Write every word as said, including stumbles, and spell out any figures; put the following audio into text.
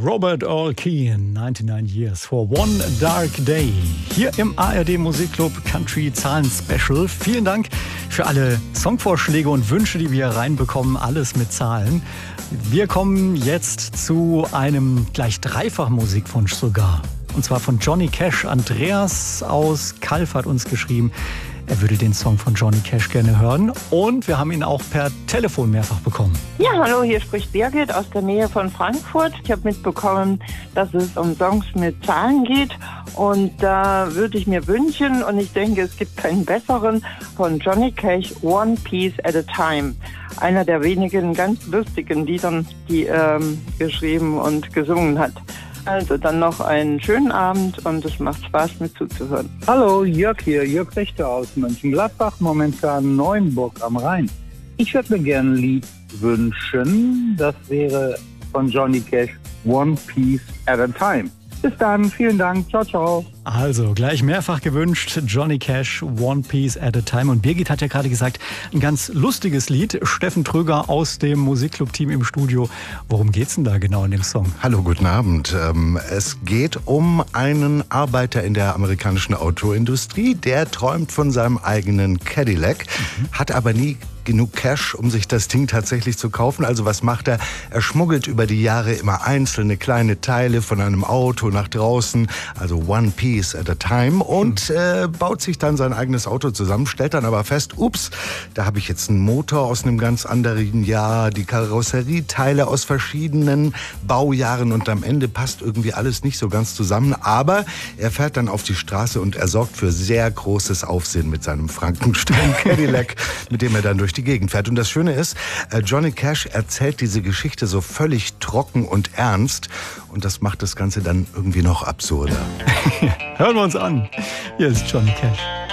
Robert Earl Keen, neunundneunzig Years for One Dark Day. Hier im A R D Musikclub Country Zahlen Special. Vielen Dank für alle Songvorschläge und Wünsche, die wir reinbekommen. Alles mit Zahlen. Wir kommen jetzt zu einem gleich dreifach Musikwunsch sogar. Und zwar von Johnny Cash. Andreas aus Kalf hat uns geschrieben, er würde den Song von Johnny Cash gerne hören. Und wir haben ihn auch per Telefon mehrfach bekommen. Ja, hallo, hier spricht Birgit aus der Nähe von Frankfurt. Ich habe mitbekommen, dass es um Songs mit Zahlen geht. Und da würde ich mir wünschen, und ich denke, es gibt keinen besseren, von Johnny Cash, One Piece at a Time. Einer der wenigen ganz lustigen Liedern, die er ähm, geschrieben und gesungen hat. Also dann noch einen schönen Abend und es macht Spaß, mit zuzuhören. Hallo, Jörg hier, Jörg Richter aus Mönchengladbach, momentan Neuenburg am Rhein. Ich würde mir gerne ein Lied wünschen, das wäre von Johnny Cash, One Piece at a Time. Bis dann, vielen Dank, ciao, ciao. Also, gleich mehrfach gewünscht, Johnny Cash, One Piece at a Time. Und Birgit hat ja gerade gesagt, ein ganz lustiges Lied. Steffen Tröger aus dem Musikclub-Team im Studio. Worum geht's denn da genau in dem Song? Hallo, guten Abend. Es geht um einen Arbeiter in der amerikanischen Autoindustrie. Der träumt von seinem eigenen Cadillac, mhm. hat aber nie genug Cash, um sich das Ding tatsächlich zu kaufen. Also was macht er? Er schmuggelt über die Jahre immer einzelne kleine Teile von einem Auto nach draußen, also One Piece at a Time, und äh, baut sich dann sein eigenes Auto zusammen, stellt dann aber fest, ups, da habe ich jetzt einen Motor aus einem ganz anderen Jahr, die Karosserieteile aus verschiedenen Baujahren, und am Ende passt irgendwie alles nicht so ganz zusammen. Aber er fährt dann auf die Straße und er sorgt für sehr großes Aufsehen mit seinem Frankenstein Cadillac, mit dem er dann durch die Gegend fährt. Und das Schöne ist, Johnny Cash erzählt diese Geschichte so völlig trocken und ernst, und das macht das Ganze dann irgendwie noch absurder. Hören wir uns an. Hier ist Johnny Cash.